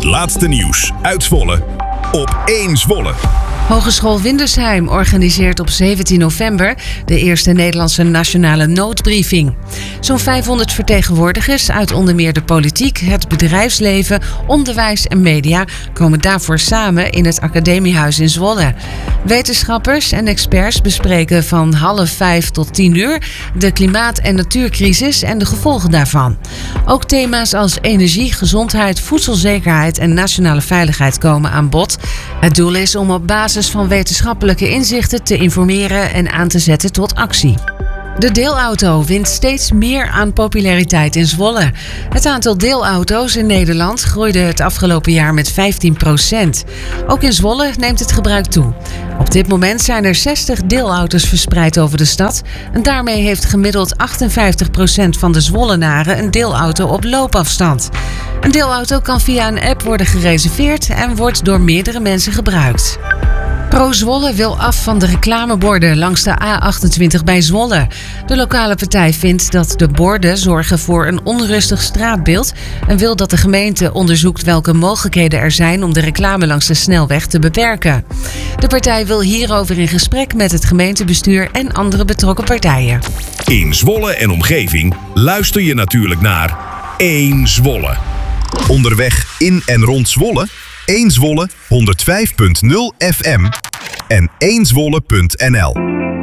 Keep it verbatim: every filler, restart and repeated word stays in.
Het laatste nieuws uit Zwolle op één Zwolle. Hogeschool Windersheim organiseert op zeventien november de eerste Nederlandse nationale noodbriefing. Zo'n vijfhonderd vertegenwoordigers uit onder meer de politiek, het bedrijfsleven, onderwijs en media komen daarvoor samen in het Academiehuis in Zwolle. Wetenschappers en experts bespreken van half vijf tot tien uur de klimaat- en natuurcrisis en de gevolgen daarvan. Ook thema's als energie, gezondheid, voedselzekerheid en nationale veiligheid komen aan bod. Het doel is om op basis van wetenschappelijke inzichten te informeren en aan te zetten tot actie. De deelauto wint steeds meer aan populariteit in Zwolle. Het aantal deelauto's in Nederland groeide het afgelopen jaar met vijftien procent. Ook in Zwolle neemt het gebruik toe. Op dit moment zijn er zestig deelauto's verspreid over de stad. En daarmee heeft gemiddeld achtenvijftig procent van de Zwollenaren een deelauto op loopafstand. Een deelauto kan via een app worden gereserveerd en wordt door meerdere mensen gebruikt. Pro Zwolle wil af van de reclameborden langs de A achtentwintig bij Zwolle. De lokale partij vindt dat de borden zorgen voor een onrustig straatbeeld en wil dat de gemeente onderzoekt welke mogelijkheden er zijn om de reclame langs de snelweg te beperken. De partij wil hierover in gesprek met het gemeentebestuur en andere betrokken partijen. In Zwolle en omgeving luister je natuurlijk naar één Zwolle. Onderweg in en rond Zwolle, één Zwolle honderdvijf punt nul F M en één zwolle punt n l.